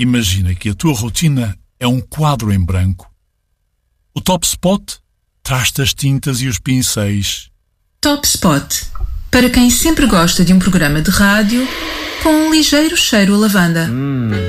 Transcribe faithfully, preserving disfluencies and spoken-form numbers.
Imagina que a tua rotina é um quadro em branco. O Top Spot traz-te as tintas e os pincéis. Top Spot. Para quem sempre gosta de um programa de rádio com um ligeiro cheiro a lavanda. Hum.